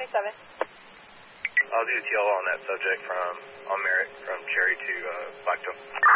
27. I'll do TL on that subject on Merritt from Cherry to Blacktail.